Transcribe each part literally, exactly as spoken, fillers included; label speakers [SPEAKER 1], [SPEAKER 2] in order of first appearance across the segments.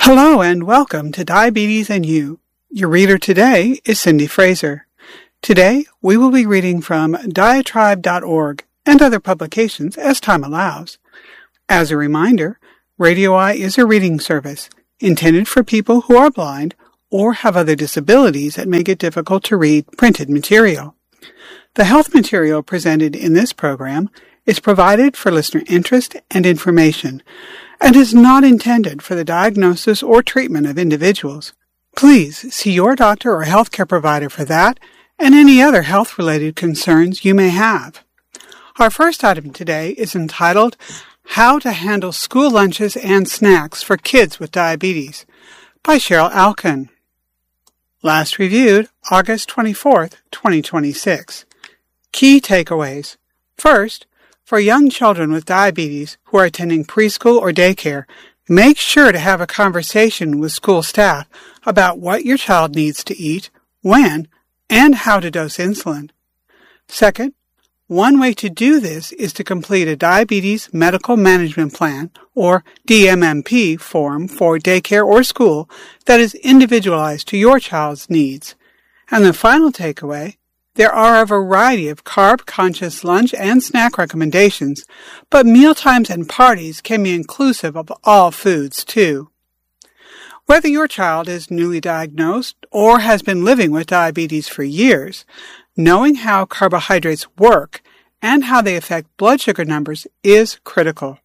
[SPEAKER 1] Hello and welcome to Diabetes and You. Your reader today is Cindy Fraser. Today we will be reading from diatribe dot org and other publications as time allows. As a reminder, Radio Eye is a reading service intended for people who are blind or have other disabilities that make it difficult to read printed material. The health material presented in this program is provided for listener interest and information and is not intended for the diagnosis or treatment of individuals. Please see your doctor or healthcare provider for that and any other health-related concerns you may have. Our first item today is entitled How to Handle School Lunches and Snacks for Kids with Diabetes by Cheryl Alkin. Last reviewed August twenty-fourth, twenty twenty-six. Key takeaways. First, for young children with diabetes who are attending preschool or daycare, make sure to have a conversation with school staff about what your child needs to eat, when, and how to dose insulin. Second, one way to do this is to complete a Diabetes Medical Management Plan, or D M M P, form for daycare or school that is individualized to your child's needs. And the final takeaway, there are a variety of carb-conscious lunch and snack recommendations, but mealtimes and parties can be inclusive of all foods, too. Whether your child is newly diagnosed or has been living with diabetes for years, knowing how carbohydrates work and how they affect blood sugar numbers is critical.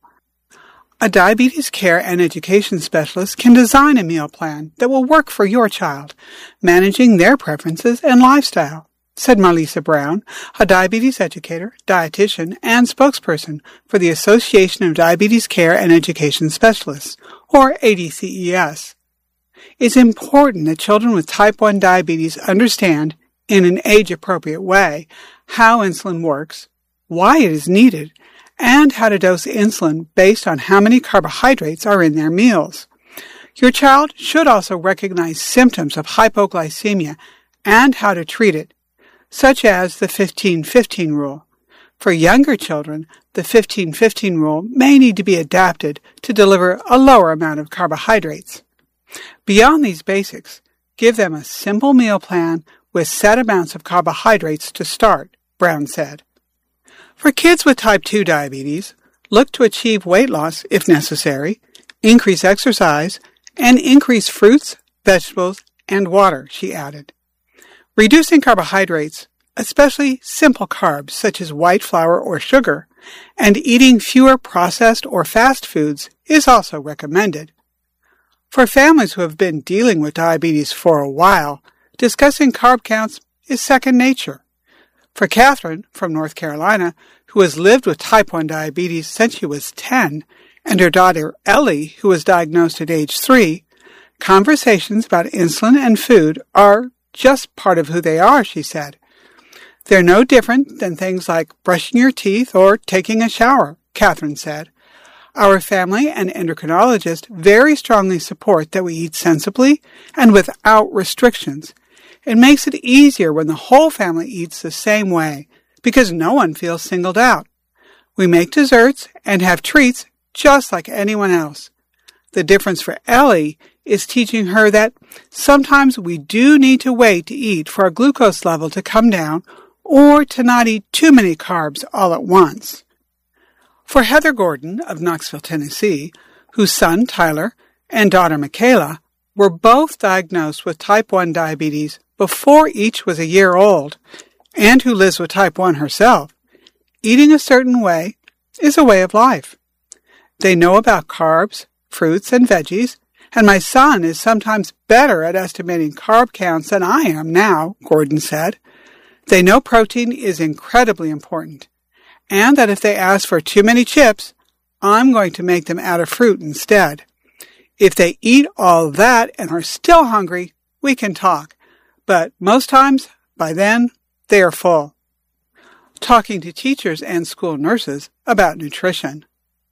[SPEAKER 1] A diabetes care and education specialist can design a meal plan that will work for your child, managing their preferences and lifestyle, said Marlisa Brown, a diabetes educator, dietitian, and spokesperson for the Association of Diabetes Care and Education Specialists, or A D C E S. It's important that children with type one diabetes understand, in an age-appropriate way, how insulin works, why it is needed, and how to dose insulin based on how many carbohydrates are in their meals. Your child should also recognize symptoms of hypoglycemia and how to treat it, such as the fifteen fifteen rule. For younger children, the fifteen fifteen rule may need to be adapted to deliver a lower amount of carbohydrates. Beyond these basics, give them a simple meal plan with set amounts of carbohydrates to start, Brown said. For kids with type two diabetes, look to achieve weight loss if necessary, increase exercise, and increase fruits, vegetables, and water, she added. Reducing carbohydrates, especially simple carbs such as white flour or sugar, and eating fewer processed or fast foods is also recommended. For families who have been dealing with diabetes for a while, discussing carb counts is second nature. For Catherine, from North Carolina, who has lived with type one diabetes since she was ten, and her daughter Ellie, who was diagnosed at age three, conversations about insulin and food are just part of who they are, she said. They're no different than things like brushing your teeth or taking a shower, Catherine said. Our family and endocrinologist very strongly support that we eat sensibly and without restrictions. It makes it easier when the whole family eats the same way because no one feels singled out. We make desserts and have treats just like anyone else. The difference for Ellie is teaching her that sometimes we do need to wait to eat for our glucose level to come down or to not eat too many carbs all at once. For Heather Gordon of Knoxville, Tennessee, whose son Tyler and daughter Michaela were both diagnosed with type one diabetes before each was a year old, and who lives with type one herself, eating a certain way is a way of life. They know about carbs, fruits, and veggies, and my son is sometimes better at estimating carb counts than I am now, Gordon said. They know protein is incredibly important, and that if they ask for too many chips, I'm going to make them out of fruit instead. If they eat all that and are still hungry, we can talk, but most times, by then, they are full. Talking to teachers and school nurses about nutrition.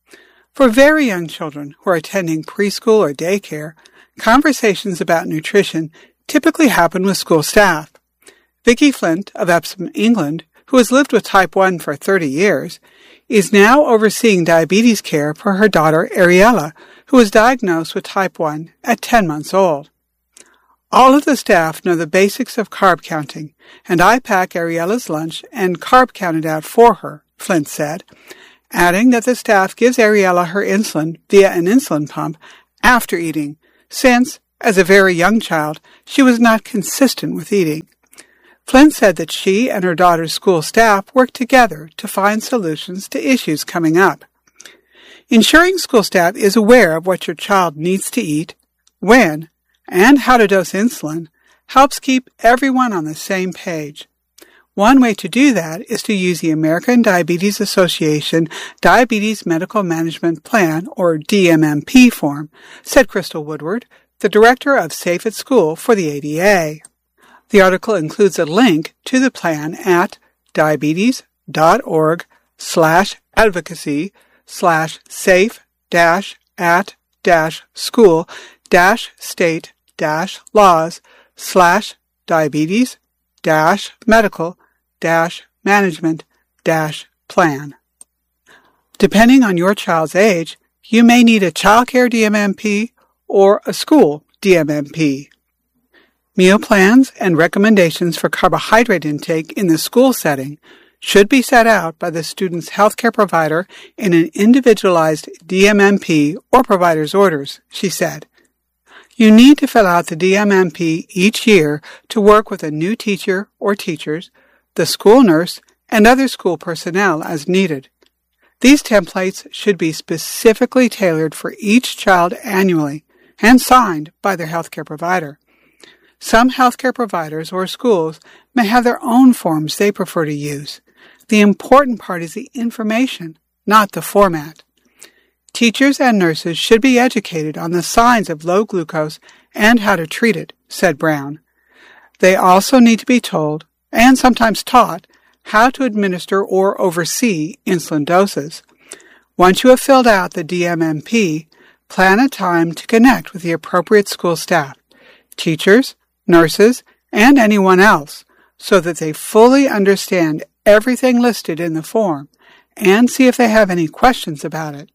[SPEAKER 1] For very young children who are attending preschool or daycare, conversations about nutrition typically happen with school staff. Vicky Flint of Epsom, England, who has lived with type one for thirty years, is now overseeing diabetes care for her daughter Ariella, who was diagnosed with type one at ten months old. All of the staff know the basics of carb counting, and I pack Ariella's lunch and carb count it out for her, Flint said, adding that the staff gives Ariella her insulin via an insulin pump after eating, since, as a very young child, she was not consistent with eating. Flint said that she and her daughter's school staff work together to find solutions to issues coming up. Ensuring school staff is aware of what your child needs to eat, when, and how to dose insulin helps keep everyone on the same page. One way to do that is to use the American Diabetes Association Diabetes Medical Management Plan, or D M M P form, said Crystal Woodward, the director of Safe at School for the A D A. The article includes a link to the plan at diabetes.org slash advocacy slash safe dash at dash school dash state dash laws slash diabetes dash medical dash management dash plan. Depending on your child's age, you may need a childcare D M M P or a school D M M P. Meal plans and recommendations for carbohydrate intake in the school setting should be set out by the student's healthcare provider in an individualized D M M P or provider's orders, she said. You need to fill out the D M M P each year to work with a new teacher or teachers, the school nurse, and other school personnel as needed. These templates should be specifically tailored for each child annually and signed by their healthcare provider. Some healthcare providers or schools may have their own forms they prefer to use. The important part is the information, not the format. Teachers and nurses should be educated on the signs of low glucose and how to treat it, said Brown. They also need to be told, and sometimes taught, how to administer or oversee insulin doses. Once you have filled out the D M M P, plan a time to connect with the appropriate school staff, teachers, nurses, and anyone else, so that they fully understand everything listed in the form and see if they have any questions about it.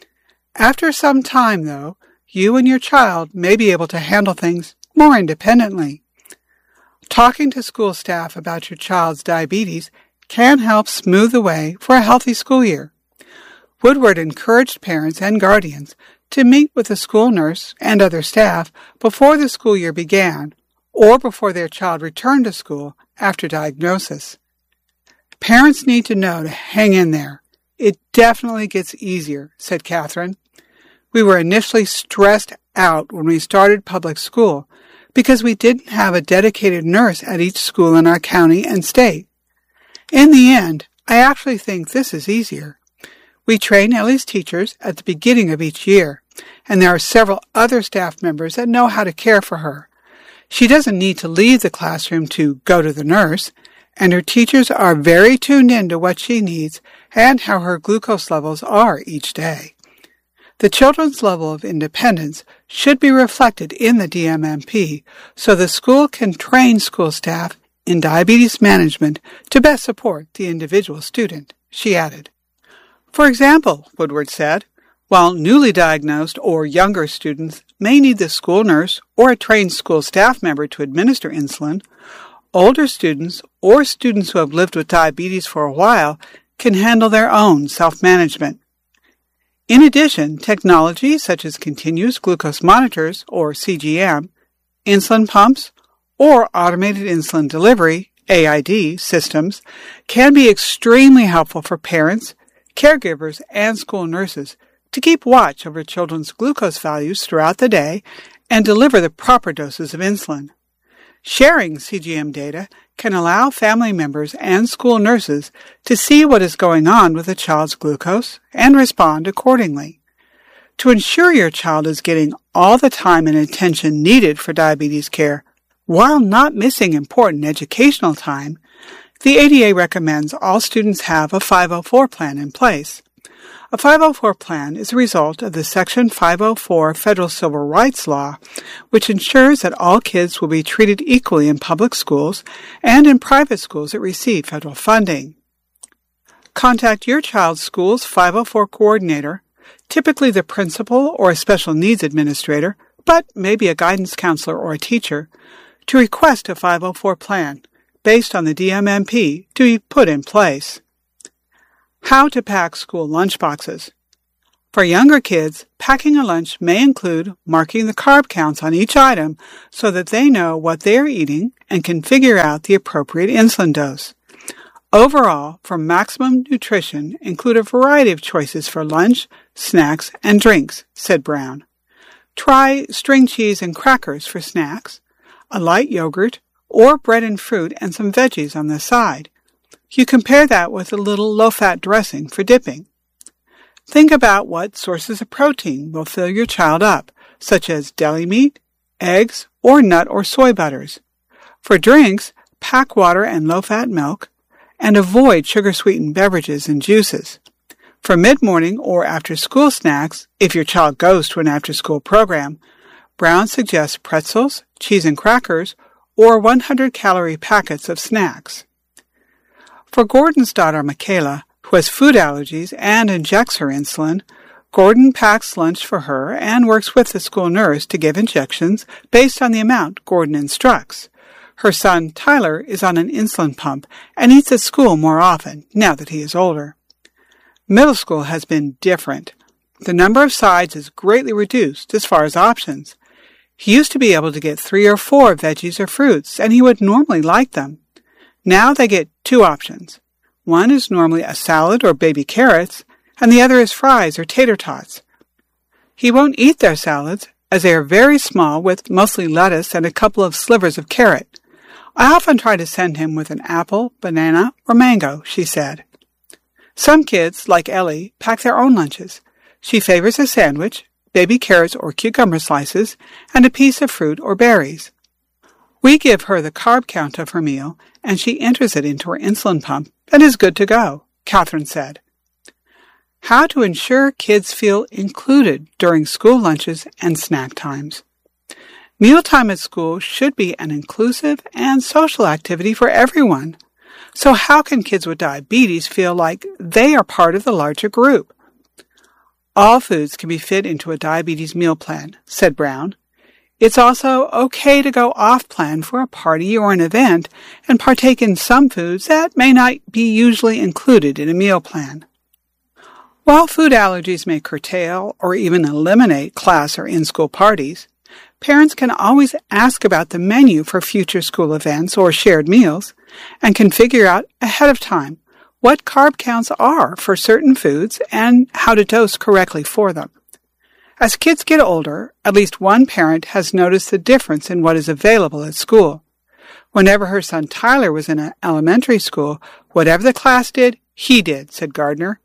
[SPEAKER 1] After some time, though, you and your child may be able to handle things more independently. Talking to school staff about your child's diabetes can help smooth the way for a healthy school year. Woodward encouraged parents and guardians to meet with the school nurse and other staff before the school year began or before their child returned to school after diagnosis. Parents need to know to hang in there. It definitely gets easier, said Catherine. We were initially stressed out when we started public school because we didn't have a dedicated nurse at each school in our county and state. In the end, I actually think this is easier. We train Ellie's teachers at the beginning of each year, and there are several other staff members that know how to care for her. She doesn't need to leave the classroom to go to the nurse, and her teachers are very tuned in to what she needs and how her glucose levels are each day. The children's level of independence should be reflected in the D M M P so the school can train school staff in diabetes management to best support the individual student, she added. For example, Woodward said, while newly diagnosed or younger students may need the school nurse or a trained school staff member to administer insulin, older students or students who have lived with diabetes for a while can handle their own self-management. In addition, technology such as continuous glucose monitors, or C G M, insulin pumps, or automated insulin delivery, A I D, systems can be extremely helpful for parents, caregivers, and school nurses to keep watch over children's glucose values throughout the day and deliver the proper doses of insulin. Sharing C G M data can allow family members and school nurses to see what is going on with a child's glucose and respond accordingly. To ensure your child is getting all the time and attention needed for diabetes care while not missing important educational time, the A D A recommends all students have a five oh four plan in place. A five oh four plan is a result of the Section five oh four Federal Civil Rights Law, which ensures that all kids will be treated equally in public schools and in private schools that receive federal funding. Contact your child's school's five oh four coordinator, typically the principal or a special needs administrator, but maybe a guidance counselor or a teacher, to request a five oh four plan based on the D M M P to be put in place. How to pack school lunchboxes. For younger kids, packing a lunch may include marking the carb counts on each item so that they know what they are eating and can figure out the appropriate insulin dose. Overall, for maximum nutrition, include a variety of choices for lunch, snacks, and drinks, said Brown. Try string cheese and crackers for snacks, a light yogurt, or bread and fruit and some veggies on the side. You compare that with a little low-fat dressing for dipping. Think about what sources of protein will fill your child up, such as deli meat, eggs, or nut or soy butters. For drinks, pack water and low-fat milk, and avoid sugar-sweetened beverages and juices. For mid-morning or after-school snacks, if your child goes to an after-school program, Brown suggests pretzels, cheese and crackers, or one hundred calorie packets of snacks. For Gordon's daughter, Michaela, who has food allergies and injects her insulin, Gordon packs lunch for her and works with the school nurse to give injections based on the amount Gordon instructs. Her son, Tyler, is on an insulin pump and eats at school more often now that he is older. Middle school has been different. The number of sides is greatly reduced as far as options. He used to be able to get three or four veggies or fruits, and he would normally like them. Now they get two options. One is normally a salad or baby carrots, and the other is fries or tater tots. He won't eat their salads, as they are very small with mostly lettuce and a couple of slivers of carrot. I often try to send him with an apple, banana, or mango, she said. Some kids, like Ellie, pack their own lunches. She favors a sandwich, baby carrots or cucumber slices, and a piece of fruit or berries. We give her the carb count of her meal, and she enters it into her insulin pump and is good to go, Catherine said. How to ensure kids feel included during school lunches and snack times. Mealtime at school should be an inclusive and social activity for everyone. So how can kids with diabetes feel like they are part of the larger group? All foods can be fit into a diabetes meal plan, said Brown. It's also okay to go off-plan for a party or an event and partake in some foods that may not be usually included in a meal plan. While food allergies may curtail or even eliminate class or in-school parties, parents can always ask about the menu for future school events or shared meals and can figure out ahead of time what carb counts are for certain foods and how to dose correctly for them. As kids get older, at least one parent has noticed the difference in what is available at school. Whenever her son Tyler was in an elementary school, whatever the class did, he did, said Gardner.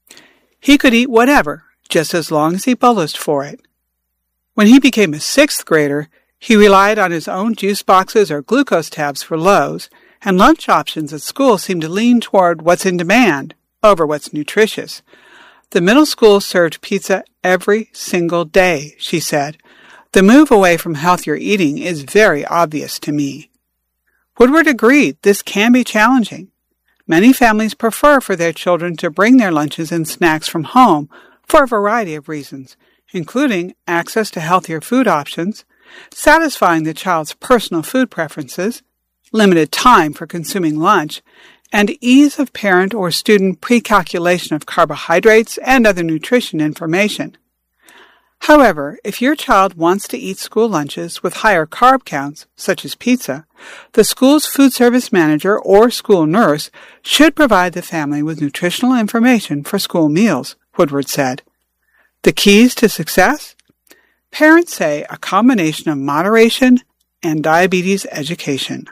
[SPEAKER 1] He could eat whatever, just as long as he bolused for it. When he became a sixth grader, he relied on his own juice boxes or glucose tabs for lows, and lunch options at school seemed to lean toward what's in demand over what's nutritious. The middle school served pizza every single day, she said. The move away from healthier eating is very obvious to me. Woodward agreed this can be challenging. Many families prefer for their children to bring their lunches and snacks from home for a variety of reasons, including access to healthier food options, satisfying the child's personal food preferences, limited time for consuming lunch, and ease of parent or student pre-calculation of carbohydrates and other nutrition information. However, if your child wants to eat school lunches with higher carb counts, such as pizza, the school's food service manager or school nurse should provide the family with nutritional information for school meals, Woodward said. The keys to success? Parents say a combination of moderation and diabetes education.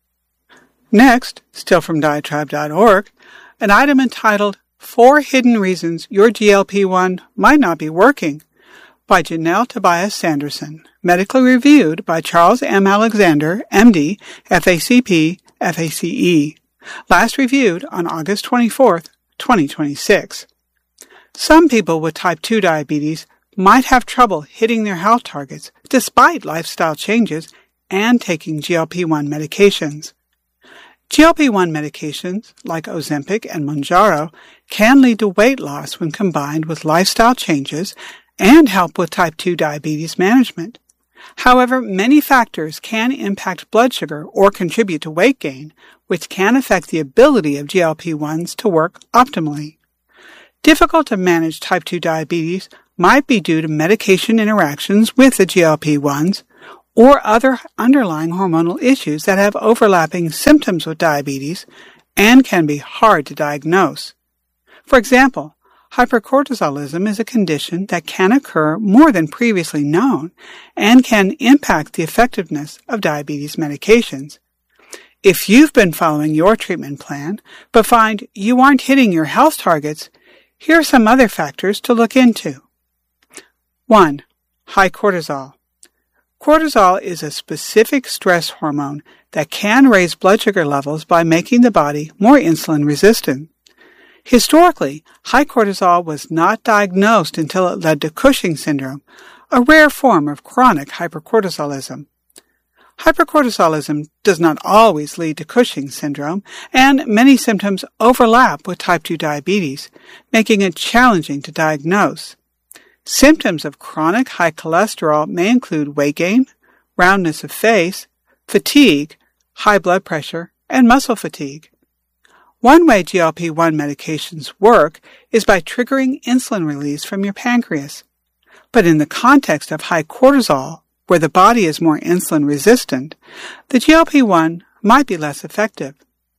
[SPEAKER 1] Next, still from diatribe dot org, an item entitled Four Hidden Reasons Your G L P one Might Not Be Working by Janelle Tobias Sanderson, medically reviewed by Charles M. Alexander, M D, F A C P, F A C E, last reviewed on August twenty-fourth, twenty twenty-six. Some people with type two diabetes might have trouble hitting their health targets despite lifestyle changes and taking G L P one medications. G L P one medications, like Ozempic and Mounjaro, can lead to weight loss when combined with lifestyle changes and help with type two diabetes management. However, many factors can impact blood sugar or contribute to weight gain, which can affect the ability of G L P ones to work optimally. Difficult to manage type two diabetes might be due to medication interactions with the G L P ones or other underlying hormonal issues that have overlapping symptoms with diabetes and can be hard to diagnose. For example, hypercortisolism is a condition that can occur more than previously known and can impact the effectiveness of diabetes medications. If you've been following your treatment plan but find you aren't hitting your health targets, here are some other factors to look into. one. High cortisol. Cortisol is a specific stress hormone that can raise blood sugar levels by making the body more insulin resistant. Historically, high cortisol was not diagnosed until it led to Cushing syndrome, a rare form of chronic hypercortisolism. Hypercortisolism does not always lead to Cushing syndrome, and many symptoms overlap with type two diabetes, making it challenging to diagnose. Symptoms of chronic high cholesterol may include weight gain, roundness of face, fatigue, high blood pressure, and muscle fatigue. One way G L P one medications work is by triggering insulin release from your pancreas. But in the context of high cortisol, where the body is more insulin resistant, the G L P one might be less effective.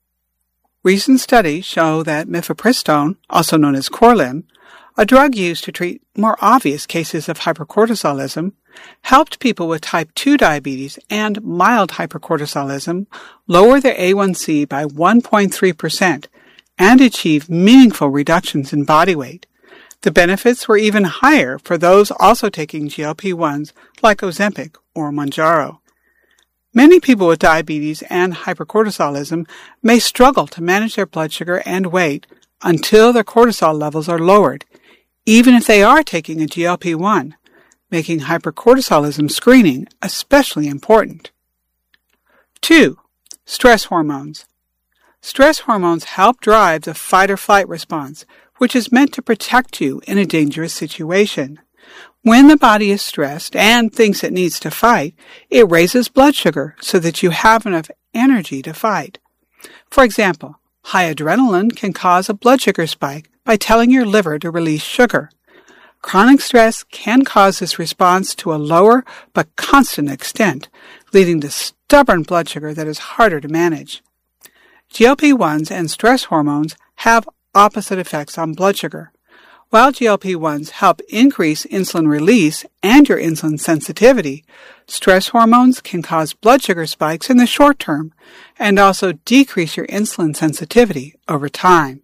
[SPEAKER 1] Recent studies show that mifepristone, also known as Korlym, a drug used to treat more obvious cases of hypercortisolism, helped people with type two diabetes and mild hypercortisolism lower their A one C by one point three percent and achieve meaningful reductions in body weight. The benefits were even higher for those also taking G L P ones like Ozempic or Mounjaro. Many people with diabetes and hypercortisolism may struggle to manage their blood sugar and weight until their cortisol levels are lowered, even if they are taking a G L P one, making hypercortisolism screening especially important. two. Stress hormones. Stress hormones help drive the fight-or-flight response, which is meant to protect you in a dangerous situation. When the body is stressed and thinks it needs to fight, it raises blood sugar so that you have enough energy to fight. For example, high adrenaline can cause a blood sugar spike by telling your liver to release sugar. Chronic stress can cause this response to a lower but constant extent, leading to stubborn blood sugar that is harder to manage. G L P ones and stress hormones have opposite effects on blood sugar. While G L P ones help increase insulin release and your insulin sensitivity, stress hormones can cause blood sugar spikes in the short term and also decrease your insulin sensitivity over time.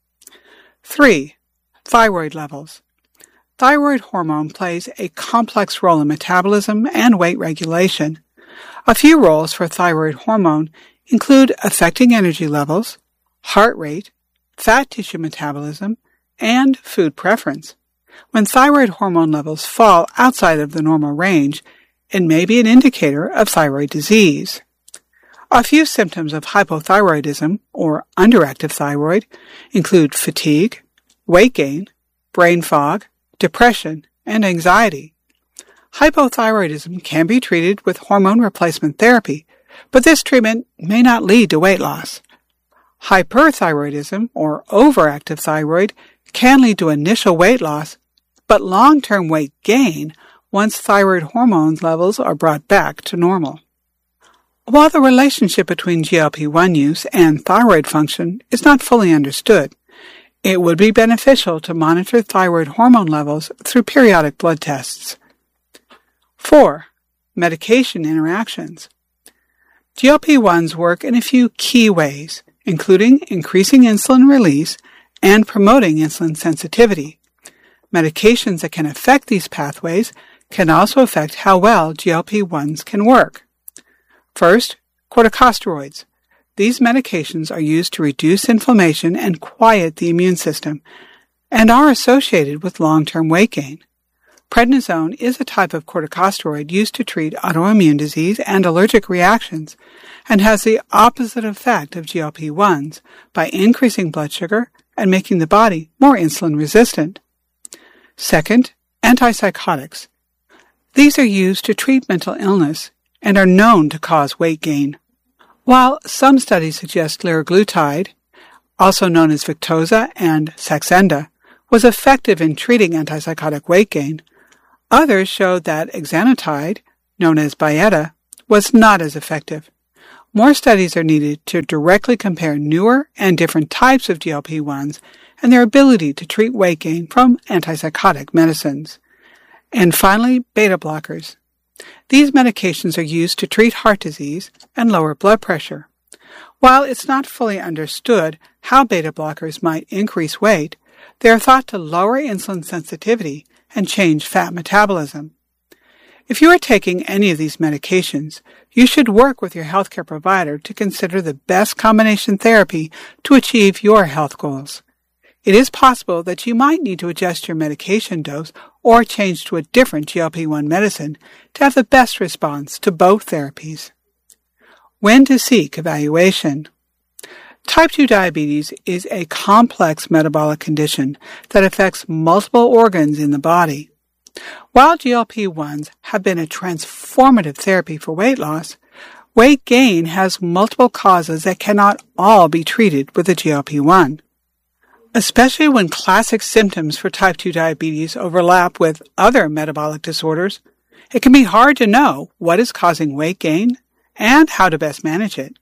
[SPEAKER 1] three. Thyroid levels. Thyroid hormone plays a complex role in metabolism and weight regulation. A few roles for thyroid hormone include affecting energy levels, heart rate, fat tissue metabolism, and food preference. When thyroid hormone levels fall outside of the normal range, it may be an indicator of thyroid disease. A few symptoms of hypothyroidism, or underactive thyroid, include fatigue, weight gain, brain fog, depression, and anxiety. Hypothyroidism can be treated with hormone replacement therapy, but this treatment may not lead to weight loss. Hyperthyroidism, or overactive thyroid, can lead to initial weight loss, but long-term weight gain once thyroid hormone levels are brought back to normal. While the relationship between G L P one use and thyroid function is not fully understood, it would be beneficial to monitor thyroid hormone levels through periodic blood tests. four. Medication interactions. G L P ones work in a few key ways, including increasing insulin release and promoting insulin sensitivity. Medications that can affect these pathways can also affect how well G L P ones can work. First, corticosteroids. These medications are used to reduce inflammation and quiet the immune system, and are associated with long-term weight gain. Prednisone is a type of corticosteroid used to treat autoimmune disease and allergic reactions, and has the opposite effect of G L P ones by increasing blood sugar and making the body more insulin resistant. Second, antipsychotics. These are used to treat mental illness and are known to cause weight gain. While some studies suggest liraglutide, also known as Victoza and Saxenda, was effective in treating antipsychotic weight gain, others showed that exenatide, known as Byetta, was not as effective. More studies are needed to directly compare newer and different types of G L P ones and their ability to treat weight gain from antipsychotic medicines. And finally, beta blockers. These medications are used to treat heart disease and lower blood pressure. While it's not fully understood how beta blockers might increase weight, they are thought to lower insulin sensitivity and change fat metabolism. If you are taking any of these medications, you should work with your healthcare provider to consider the best combination therapy to achieve your health goals. It is possible that you might need to adjust your medication dose or change to a different G L P one medicine to have the best response to both therapies. When to seek evaluation. Type two diabetes is a complex metabolic condition that affects multiple organs in the body. While G L P ones have been a transformative therapy for weight loss, weight gain has multiple causes that cannot all be treated with a G L P one. Especially when classic symptoms for type two diabetes overlap with other metabolic disorders, it can be hard to know what is causing weight gain and how to best manage it.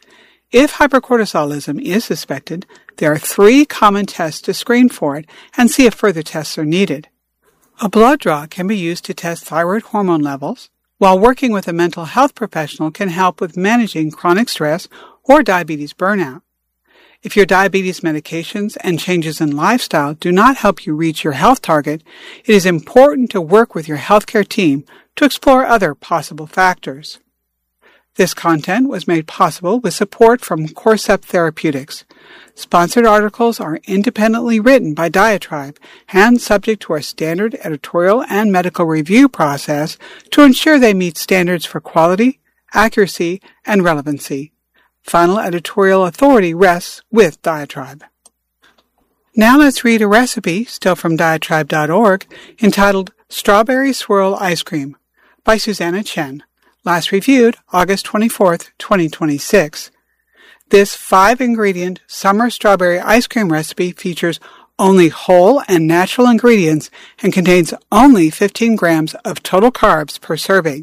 [SPEAKER 1] If hypercortisolism is suspected, there are three common tests to screen for it and see if further tests are needed. A blood draw can be used to test thyroid hormone levels, while working with a mental health professional can help with managing chronic stress or diabetes burnout. If your diabetes medications and changes in lifestyle do not help you reach your health target, it is important to work with your healthcare team to explore other possible factors. This content was made possible with support from Corcept Therapeutics. Sponsored articles are independently written by Diatribe and subject to our standard editorial and medical review process to ensure they meet standards for quality, accuracy, and relevancy. Final editorial authority rests with Diatribe. Now let's read a recipe, still from diatribe dot org, entitled Strawberry Swirl Ice Cream by Susanna Chen, last reviewed August twenty-fourth, twenty twenty-six. This five-ingredient summer strawberry ice cream recipe features only whole and natural ingredients and contains only fifteen grams of total carbs per serving.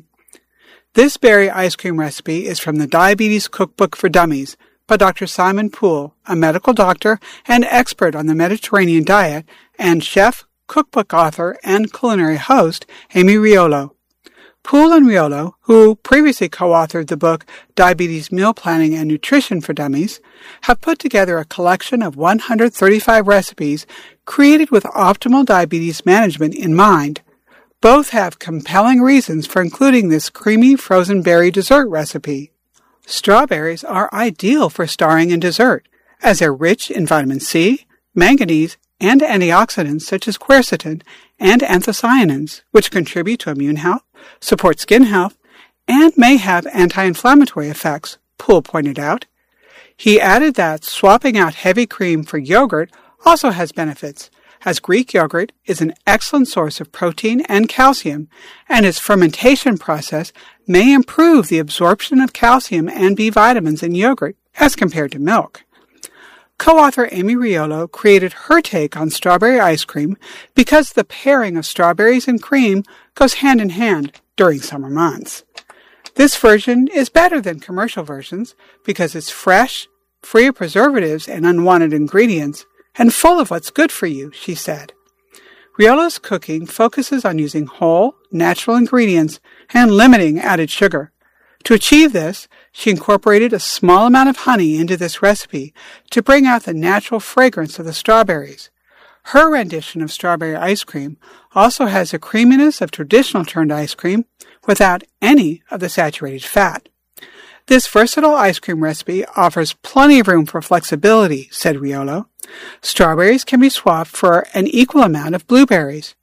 [SPEAKER 1] This berry ice cream recipe is from the Diabetes Cookbook for Dummies by Doctor Simon Poole, a medical doctor and expert on the Mediterranean diet, and chef, cookbook author, and culinary host Amy Riolo. Poole and Riolo, who previously co-authored the book Diabetes Meal Planning and Nutrition for Dummies, have put together a collection of one hundred thirty-five recipes created with optimal diabetes management in mind. Both have compelling reasons for including this creamy frozen berry dessert recipe. Strawberries are ideal for starring in dessert, as they're rich in vitamin C, manganese, and antioxidants such as quercetin and anthocyanins, which contribute to immune health, support skin health, and may have anti-inflammatory effects, Poole pointed out. He added that swapping out heavy cream for yogurt also has benefits, as Greek yogurt is an excellent source of protein and calcium, and its fermentation process may improve the absorption of calcium and B vitamins in yogurt as compared to milk. Co-author Amy Riolo created her take on strawberry ice cream because the pairing of strawberries and cream goes hand in hand during summer months. This version is better than commercial versions because it's fresh, free of preservatives and unwanted ingredients, and full of what's good for you, she said. Riolo's cooking focuses on using whole, natural ingredients and limiting added sugar. To achieve this, she incorporated a small amount of honey into this recipe to bring out the natural fragrance of the strawberries. Her rendition of strawberry ice cream also has the creaminess of traditional turned ice cream without any of the saturated fat. This versatile ice cream recipe offers plenty of room for flexibility, said Riolo. Strawberries can be swapped for an equal amount of blueberries.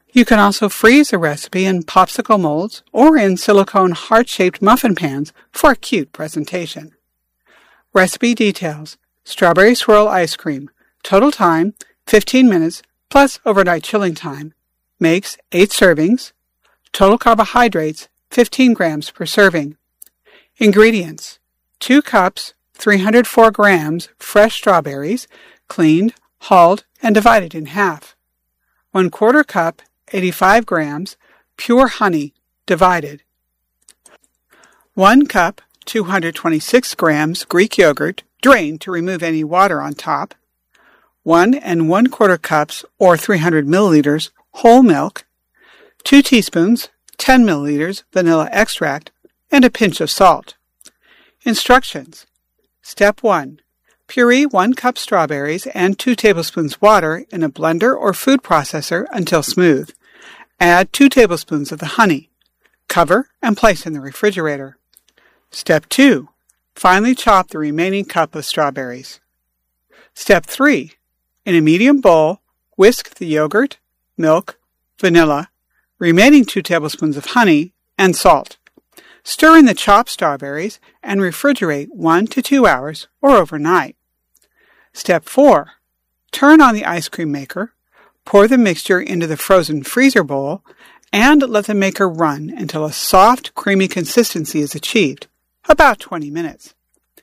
[SPEAKER 1] You can also freeze a recipe in popsicle molds or in silicone heart-shaped muffin pans for a cute presentation. Recipe details: strawberry swirl ice cream. Total time, fifteen minutes, plus overnight chilling time. Makes eight servings. Total carbohydrates, fifteen grams per serving. Ingredients: two cups, three hundred four grams fresh strawberries, cleaned, hulled, and divided in half. One quarter cup, eighty-five grams, pure honey, divided. One cup, two hundred twenty-six grams Greek yogurt, drained to remove any water on top. One and one quarter cups, or three hundred milliliters, whole milk. Two teaspoons, ten milliliters, vanilla extract, and a pinch of salt. Instructions. Step one. Puree one cup strawberries and two tablespoons water in a blender or food processor until smooth. Add two tablespoons of the honey. Cover and place in the refrigerator. Step two. Finely chop the remaining cup of strawberries. Step three. In a medium bowl, whisk the yogurt, milk, vanilla, remaining two tablespoons of honey, and salt. Stir in the chopped strawberries and refrigerate one to two hours or overnight. Step four. Turn on the ice cream maker, pour the mixture into the frozen freezer bowl, and let the maker run until a soft, creamy consistency is achieved, about twenty minutes.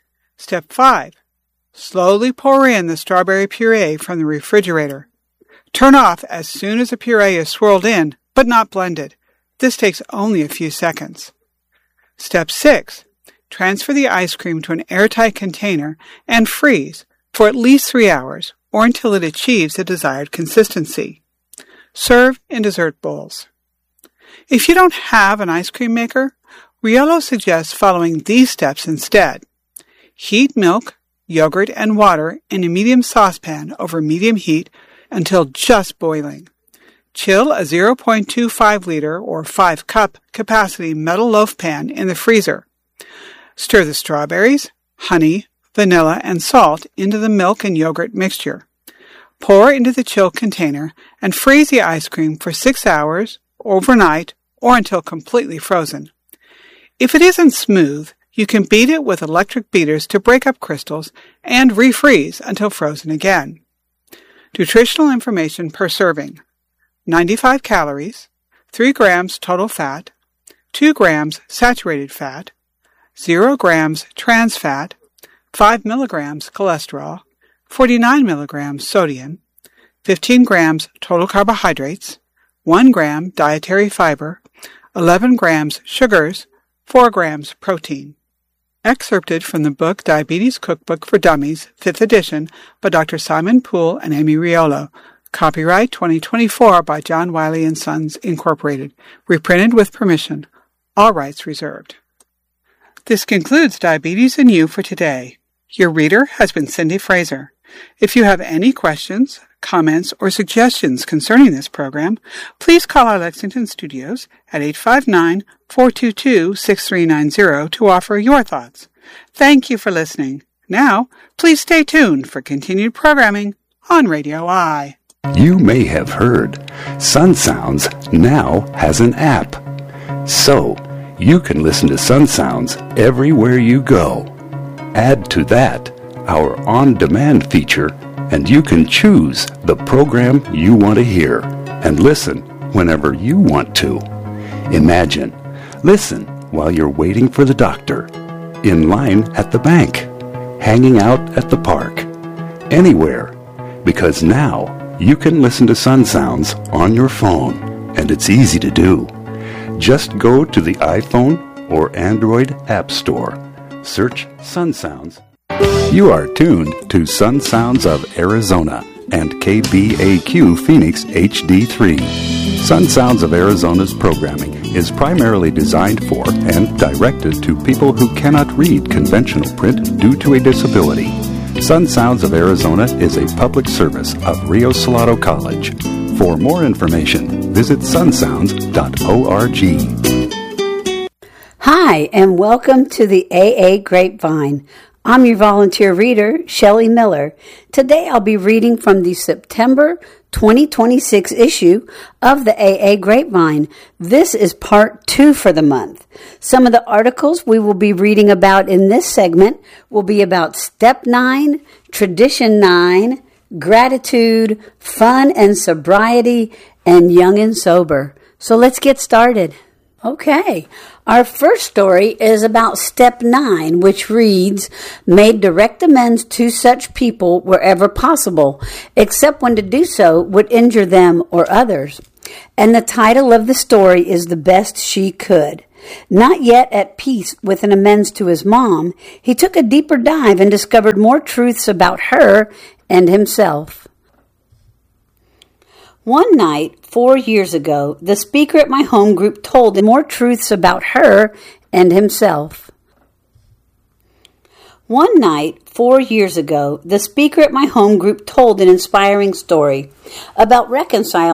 [SPEAKER 1] Step five. Slowly pour in the strawberry puree from the refrigerator. Turn off as soon as the puree is swirled in, but not blended. This takes only a few seconds. Step six. Transfer the ice cream to an airtight container and freeze for at least three hours or until it achieves the desired consistency. Serve in dessert bowls. If you don't have an ice cream maker, Riolo suggests following these steps instead. Heat milk, yogurt, and water in a medium saucepan over medium heat until just boiling. Chill a zero point two five liter or five cup capacity metal loaf pan in the freezer. Stir the strawberries, honey, vanilla, and salt into the milk and yogurt mixture. Pour into the chill container and freeze the ice cream for six hours, overnight, or until completely frozen. If it isn't smooth, you can beat it with electric beaters to break up crystals and refreeze until frozen again. Nutritional information per serving: ninety-five calories, three grams total fat, two grams saturated fat, zero grams trans fat, five milligrams cholesterol, forty-nine milligrams sodium, fifteen grams total carbohydrates, one gram dietary fiber, eleven grams sugars, four grams protein. Excerpted from the book Diabetes Cookbook for Dummies, fifth edition, by Doctor Simon Poole and Amy Riolo. Copyright twenty twenty-four by John Wiley and Sons, Incorporated. Reprinted with permission. All rights reserved. This concludes Diabetes and You for today. Your reader has been Cindy Fraser. If you have any questions, comments, or suggestions concerning this program, please call our Lexington studios at eight five nine, four two two, six three nine zero to offer your thoughts. Thank you for listening. Now, please stay tuned for continued programming on Radio I.
[SPEAKER 2] You may have heard Sun Sounds now has an app. So, you can listen to Sun Sounds everywhere you go. Add to that our on-demand feature, and you can choose the program you want to hear and listen whenever you want to. Imagine, listen while you're waiting for the doctor, in line at the bank, hanging out at the park, anywhere, because now you can listen to Sun Sounds on your phone, and it's easy to do. Just go to the iPhone or Android App Store. Search Sun Sounds. You are tuned to Sun Sounds of Arizona and K B A Q Phoenix H D three. Sun Sounds of Arizona's programming is primarily designed for and directed to people who cannot read conventional print due to a disability. Sun Sounds of Arizona is a public service of Rio Salado College. For more information, visit sun sounds dot org.
[SPEAKER 3] Hi, and welcome to the A A Grapevine. I'm your volunteer reader, Shelley Miller. Today I'll be reading from the September twenty twenty-six issue of the A A Grapevine. This is part two for the month. Some of the articles we will be reading about in this segment will be about Step nine, Tradition nine, Gratitude, Fun and Sobriety, and Young and Sober. So let's get started. Okay, our first story is about Step nine, which reads, made direct amends to such people wherever possible, except when to do so would injure them or others. And the title of the story is The Best She Could. Not yet at peace with an amends to his mom, he took a deeper dive and discovered more truths about her and himself. One night, four years ago, the speaker at my home group told him more truths about her and himself. One night, four years ago, the speaker at my home group told an inspiring story about reconciling